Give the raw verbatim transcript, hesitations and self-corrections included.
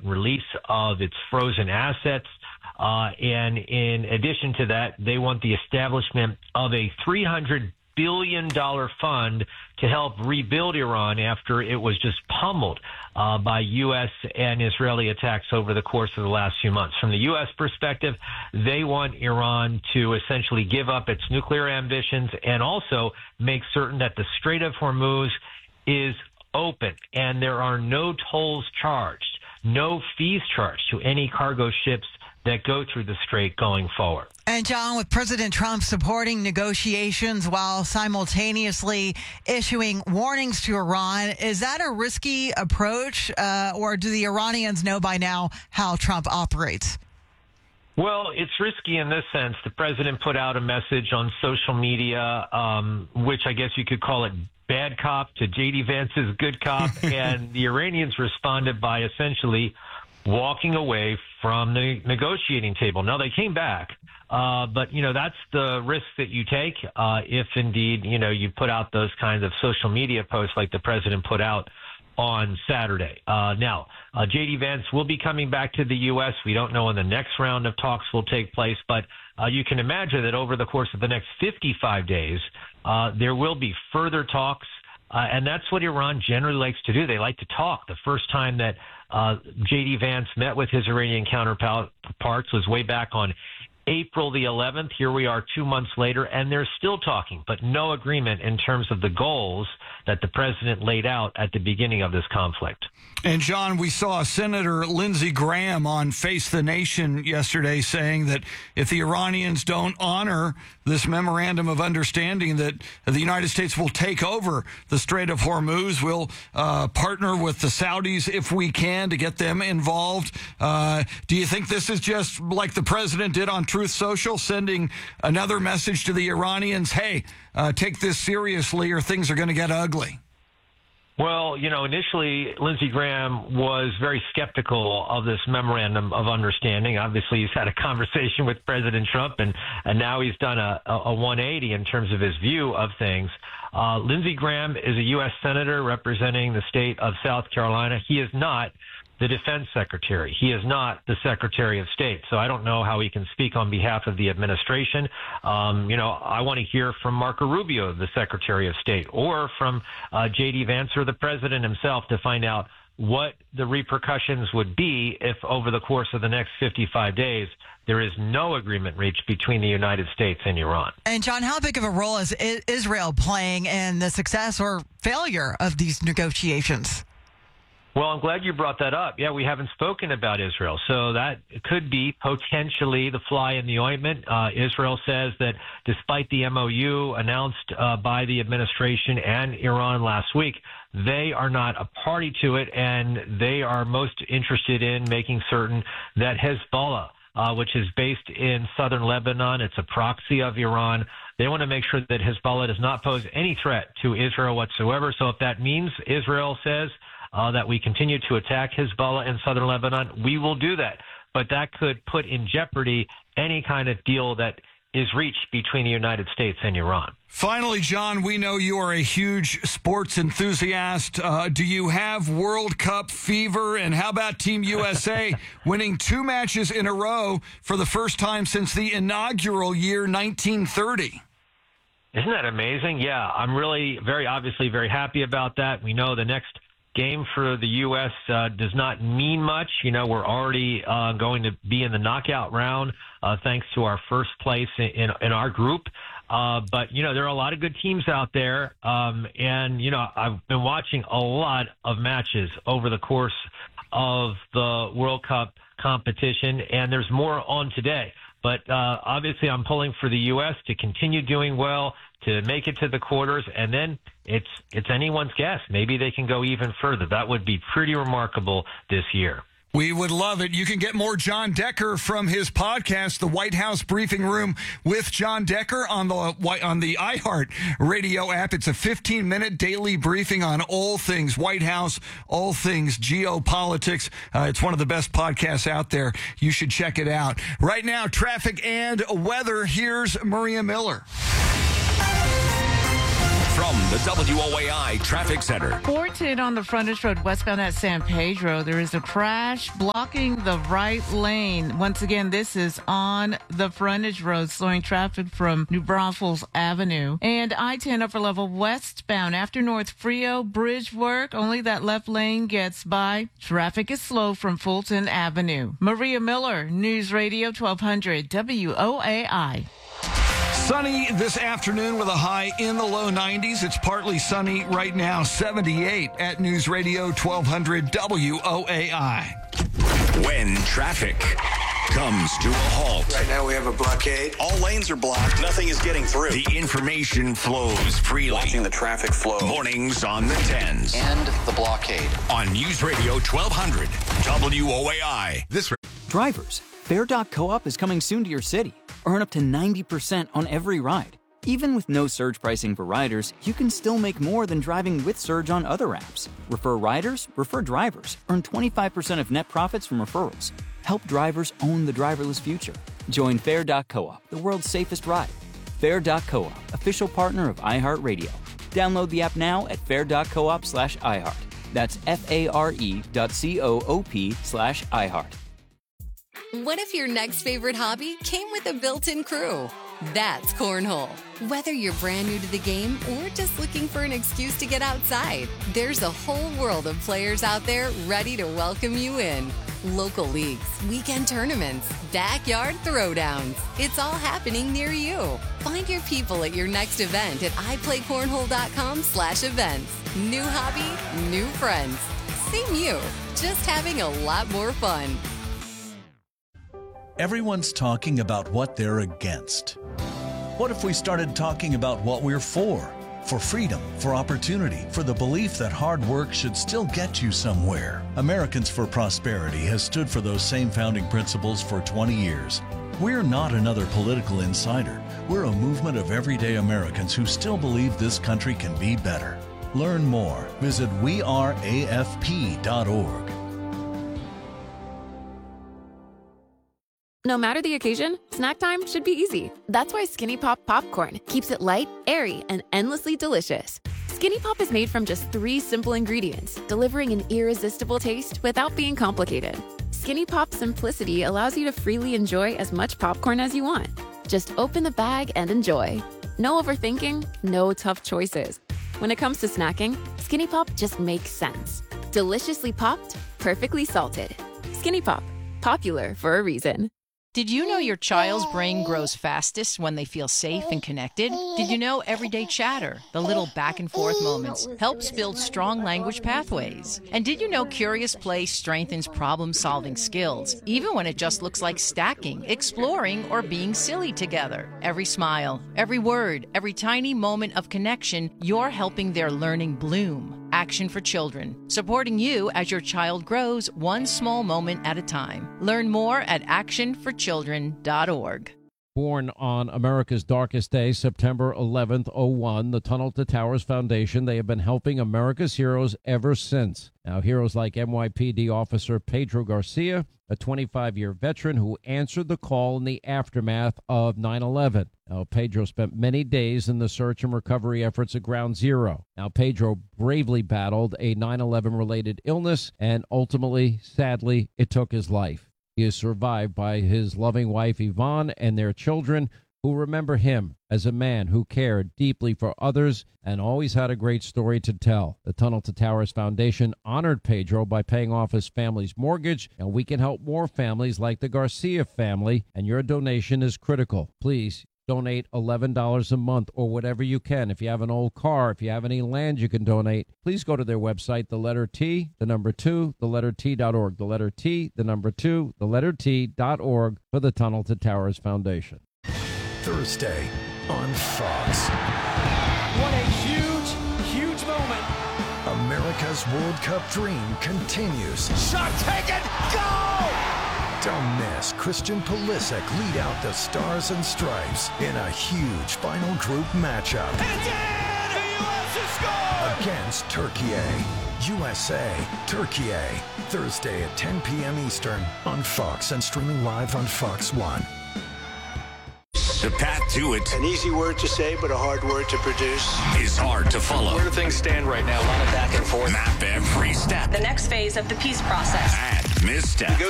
and release of its frozen assets. Uh, and in addition to that, they want the establishment of a three hundred billion dollars fund to help rebuild Iran after it was just pummeled uh, by U S and Israeli attacks over the course of the last few months. From the U S perspective, they want Iran to essentially give up its nuclear ambitions and also make certain that the Strait of Hormuz is open and there are no tolls charged, no fees charged to any cargo ships that go through the strait going forward. And, John, with President Trump supporting negotiations while simultaneously issuing warnings to Iran, is that a risky approach, uh, or do the Iranians know by now how Trump operates? Well, it's risky in this sense. The president put out a message on social media, um, which I guess you could call it bad cop to J D Vance's good cop, and the Iranians responded by essentially walking away from the negotiating table. Now, they came back, uh, but, you know, that's the risk that you take uh, if indeed, you know, you put out those kinds of social media posts like the president put out on Saturday. Uh, now, uh, J D Vance will be coming back to the U S. We don't know when the next round of talks will take place, but uh, you can imagine that over the course of the next fifty-five days, uh, there will be further talks. Uh, and that's what Iran generally likes to do. They like to talk. The first time that uh, J D Vance met with his Iranian counterparts was way back on April the eleventh. Here we are two months later, and they're still talking, but no agreement in terms of the goals that the president laid out at the beginning of this conflict. And, John, we saw Senator Lindsey Graham on Face the Nation yesterday saying that if the Iranians don't honor this memorandum of understanding, that the United States will take over the Strait of Hormuz. We'll uh, partner with the Saudis if we can to get them involved. Uh, do you think this is just like the president did on Truth Social, sending another message to the Iranians, hey, uh, take this seriously or things are going to get ugly? Well, you know, initially, Lindsey Graham was very skeptical of this memorandum of understanding. Obviously, he's had a conversation with President Trump, and, and now he's done a, a one eighty in terms of his view of things. Uh, Lindsey Graham is a U S senator representing the state of South Carolina. He is not the defense secretary. He is not the secretary of state. So I don't know how he can speak on behalf of the administration. Um, you know, I want to hear from Marco Rubio, the secretary of state, or from uh, J D Vance or the president himself to find out what the repercussions would be if over the course of the next fifty-five days, there is no agreement reached between the United States and Iran. And, John, how big of a role is Israel playing in the success or failure of these negotiations? Well, I'm glad you brought that up. Yeah, we haven't spoken about Israel. So that could be potentially the fly in the ointment. Uh, Israel says that despite the M O U announced uh, by the administration and Iran last week, they are not a party to it, and they are most interested in making certain that Hezbollah, uh, which is based in southern Lebanon, it's a proxy of Iran, they want to make sure that Hezbollah does not pose any threat to Israel whatsoever. So if that means Israel says Uh, that we continue to attack Hezbollah in southern Lebanon, we will do that. But that could put in jeopardy any kind of deal that is reached between the United States and Iran. Finally, John, we know you are a huge sports enthusiast. Uh, do you have World Cup fever? And how about Team U S A winning two matches in a row for the first time since the inaugural year nineteen thirty? Isn't that amazing? Yeah, I'm really very obviously very happy about that. We know the next game for the U S uh, does not mean much. You know, we're already uh, going to be in the knockout round uh, thanks to our first place in, in, in our group. Uh, but, you know, there are a lot of good teams out there. Um, and, you know, I've been watching a lot of matches over the course of the World Cup competition, and there's more on today. But uh, obviously I'm pulling for the U S to continue doing well, to make it to the quarters, and then it's it's anyone's guess. Maybe they can go even further. That would be pretty remarkable this year. We would love it. You can get more John Decker from his podcast, The White House Briefing Room with John Decker, on the on the iHeart Radio app. It's a fifteen-minute daily briefing on all things White House, all things geopolitics. Uh, it's one of the best podcasts out there. You should check it out. Right now, traffic and weather. Here's Maria Miller. From the W O A I Traffic Center. four ten on the frontage road westbound at San Pedro. There is a crash blocking the right lane. Once again, this is on the frontage road, slowing traffic from New Braunfels Avenue. And I ten upper level westbound after North Frio bridge work. Only that left lane gets by. Traffic is slow from Fulton Avenue. Maria Miller, News Radio twelve hundred W O A I. Sunny this afternoon with a high in the low nineties. It's partly sunny right now, seventy-eight at News Radio twelve hundred W O A I. When traffic comes to a halt. Right now we have a blockade. All lanes are blocked. Nothing is getting through. The information flows freely. Watching the traffic flow. Mornings on the tens. And the blockade. On News Radio twelve hundred W O A I. This Drivers, Fair dot co-op is coming soon to your city. Earn up to ninety percent on every ride. Even with no surge pricing for riders, you can still make more than driving with Surge on other apps. Refer riders, refer drivers. Earn twenty-five percent of net profits from referrals. Help drivers own the driverless future. Join Fair dot co-op, the world's safest ride. Fair dot co-op, official partner of iHeartRadio. Download the app now at fair dot coop slash iHeart. That's F-A-R-E dot C-O-O-P slash iHeart. What if your next favorite hobby came with a built-in crew? That's Cornhole. Whether you're brand new to the game or just looking for an excuse to get outside, there's a whole world of players out there ready to welcome you in. Local leagues, weekend tournaments, backyard throwdowns. It's all happening near you. Find your people at your next event at i play cornhole dot com slash events. New hobby, new friends. Same you, just having a lot more fun. Everyone's talking about what they're against. What if we started talking about what we're for? For freedom, for opportunity, for the belief that hard work should still get you somewhere. Americans for Prosperity has stood for those same founding principles for twenty years. We're not another political insider. We're a movement of everyday Americans who still believe this country can be better. Learn more. Visit we are A F P dot org. No matter the occasion, snack time should be easy. That's why Skinny Pop Popcorn keeps it light, airy, and endlessly delicious. Skinny Pop is made from just three simple ingredients, delivering an irresistible taste without being complicated. Skinny Pop's simplicity allows you to freely enjoy as much popcorn as you want. Just open the bag and enjoy. No overthinking, no tough choices. When it comes to snacking, Skinny Pop just makes sense. Deliciously popped, perfectly salted. Skinny Pop, popular for a reason. Did you know your child's brain grows fastest when they feel safe and connected? Did you know everyday chatter, the little back and forth moments, helps build strong language pathways? And did you know curious play strengthens problem-solving skills, even when it just looks like stacking, exploring, or being silly together? Every smile, every word, every tiny moment of connection, you're helping their learning bloom. Action for Children, supporting you as your child grows one small moment at a time. Learn more at action for children dot org. Born on America's darkest day, September eleventh, oh one, the Tunnel to Towers Foundation, they have been helping America's heroes ever since. Now, heroes like N Y P D officer Pedro Garcia, a twenty-five-year veteran who answered the call in the aftermath of nine eleven. Now, Pedro spent many days in the search and recovery efforts at Ground Zero. Now, Pedro bravely battled a nine eleven-related illness, and ultimately, sadly, it took his life. He is survived by his loving wife, Yvonne, and their children, who remember him as a man who cared deeply for others and always had a great story to tell. The Tunnel to Towers Foundation honored Pedro by paying off his family's mortgage, and we can help more families like the Garcia family, and your donation is critical. Please donate eleven dollars a month or whatever you can. If you have an old car, if you have any land you can donate, please go to their website, the letter T, the number two, the letter T dot org. The letter T, the number two, the letter T dot org for the Tunnel to Towers Foundation. Thursday on Fox. What a huge, huge moment. America's World Cup dream continues. Shot taken, go! Don't miss Christian Pulisic lead out the Stars and Stripes in a huge final group matchup. And did! The U S has scored! Against Turkey. U S A, Turkey. Thursday at ten p.m. Eastern on Fox and streaming live on Fox One. The path to it An easy word to say, but a hard word to produce. is hard to follow. Where do things stand right now? A lot of back and forth. Map every step The next phase of the peace process. and misstep.